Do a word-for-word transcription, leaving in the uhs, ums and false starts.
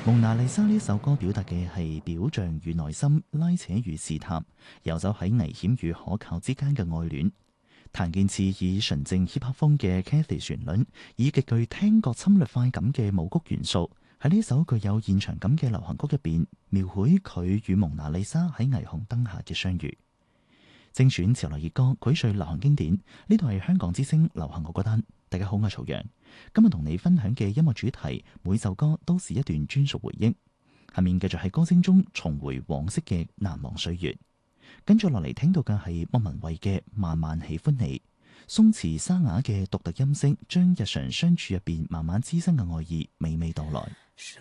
蒙娜麗莎呢首歌表達嘅係表象與內心，拉扯與試探，遊走喺危險與可靠之間嘅愛戀。譚健次以純正 hip hop 風嘅 Cathy 旋律，以極具聽覺侵略快感嘅舞曲元素，喺呢首具有現場感嘅流行曲入邊，描繪佢與蒙娜麗莎喺霓虹燈下嘅相遇。精選潮流熱歌，膾萃流行經典。呢度係香港之聲流行樂歌單。大家好，我係曹陽，今日同你分享嘅音樂主題，每首歌都是一段專屬回憶。下面繼續喺歌聲中重回往昔嘅難忘歲月。跟住落嚟聽到嘅係莫文蔚嘅《慢慢喜歡你》，鬆弛沙啞嘅獨特音色，將日常相處入邊慢慢滋生嘅愛意娓娓道來。